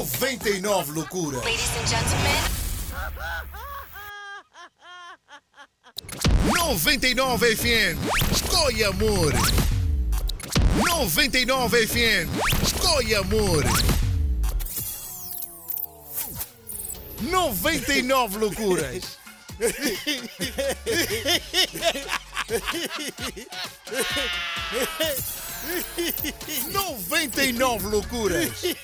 99 loucuras. Ladies and gentlemen. 99 FM. Escolhe amor. 99 FM. Escolhe amor. 99 loucuras. 99 loucuras.